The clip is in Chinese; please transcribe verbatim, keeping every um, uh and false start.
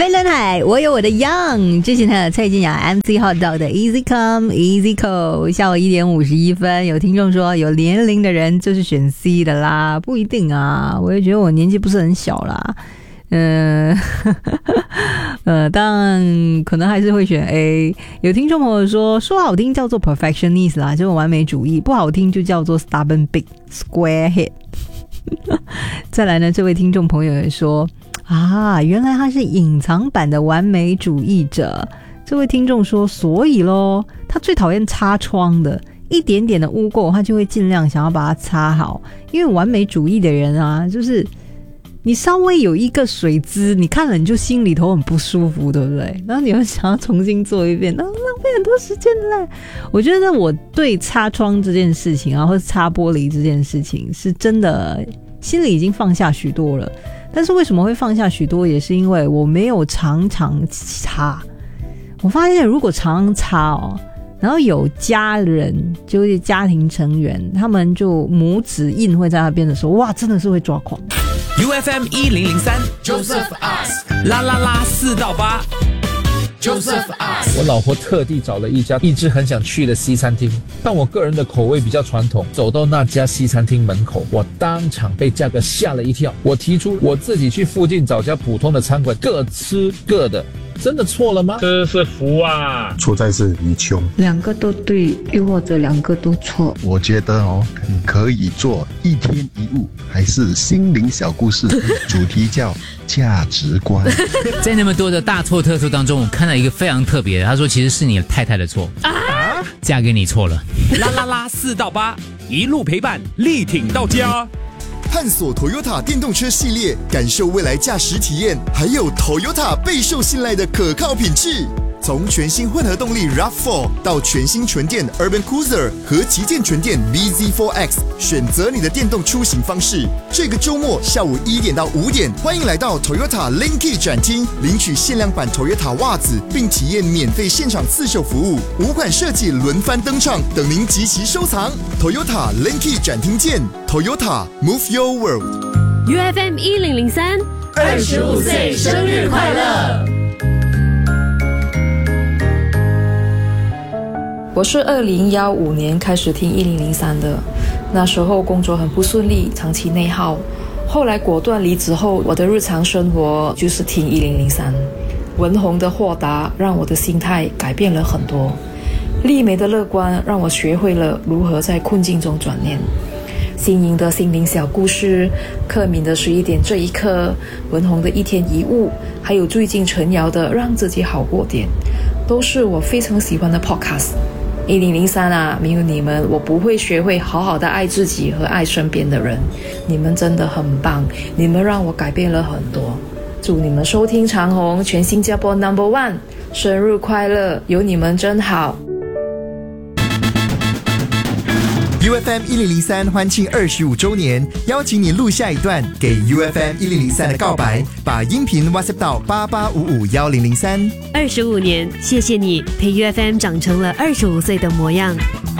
飞轮海，我有我的 Young。之前的蔡健雅 M C Hot Dog 的 Easy Come Easy Go。下午一点五十一分，有听众说有年龄的人就是选 C 的啦，不一定啊，我也觉得我年纪不是很小啦。嗯，呃，当然可能还是会选 A。有听众朋友说，说好听叫做 perfectionist 啦，就是完美主义；不好听就叫做 stubborn big square head。再来呢，这位听众朋友也说啊，原来他是隐藏版的完美主义者。这位听众说，所以咯，他最讨厌擦窗的，一点点的污垢他就会尽量想要把它擦好，因为完美主义的人啊，就是你稍微有一个水渍，你看了你就心里头很不舒服，对不对？然后你会想要重新做一遍，然后浪费很多时间嘞。我觉得我对擦窗这件事情啊，或者擦玻璃这件事情，是真的心里已经放下许多了。但是为什么会放下许多，也是因为我没有常常擦。我发现如果常常擦哦，然后有家人，就是家庭成员，他们就拇指印会在那边的时候，哇，真的是会抓狂。 U F M 一零零三 Joseph Ask 啦啦啦四到八 Joseph Ask。 我老婆特地找了一家一直很想去的西餐厅，但我个人的口味比较传统，走到那家西餐厅门口，我当场被价格吓了一跳。我提出我自己去附近找家普通的餐馆，各吃各的，真的错了吗？ 这是福啊！ 错在是你穷， 两个都对，又或者两个都错。 我觉得哦，你可以做一天一物，还是心灵小故事，主题叫价值观。 在那么多的大错特错当中，我看到一个非常特别的，他说其实是你太太的错啊，嫁给你错了。 啦啦啦四到八，一路陪伴，力挺到家。 探索 Toyota 电动车系列，感受未来驾驶体验，还有 Toyota 备受信赖的可靠品质。从全新混合动力 RAV 四 到全新纯电 Urban Cruiser 和旗舰纯电 B Z 四 X， 选择你的电动出行方式。这个周末下午一点到五点，欢迎来到 Toyota Linky 展厅，领取限量版 Toyota 袜子，并体验免费现场刺绣服务，五款设计轮番登场，等您集齐收藏。Toyota Linky 展厅见 ，Toyota Move Your World。U F M 一零零三， 二十五岁生日快乐！ 我是二零一五年开始听一零零三的，那时候工作很不顺利，长期内耗，后来果断离职后，我的日常生活就是听一零零三。文宏的豁达让我的心态改变了很多，丽梅的乐观让我学会了如何在困境中转念，新颖的心灵小故事，克敏的十一点这一刻，文宏的一天一物，还有最近陈瑶的让自己好过点，都是我非常喜欢的 podcast。一零零三啊，没有你们我不会学会好好的爱自己和爱身边的人，你们真的很棒，你们让我改变了很多。祝你们收听长虹，全新加坡 number one， 生日快乐，有你们真好。 U F M 一零零三欢庆二十五周年，邀请你录下一段给 U F M 一零零三的告白，把音频 WhatsApp 到八八五五一零零三。 二十五年，谢谢你陪 U F M 长成了二十五岁的模样。